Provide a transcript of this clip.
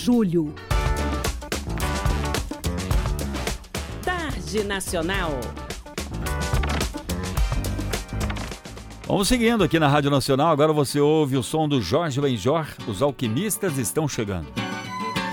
julho. Tarde Nacional. Vamos seguindo aqui na Rádio Nacional. Agora você ouve o som do Jorge Benjor. Os alquimistas estão chegando.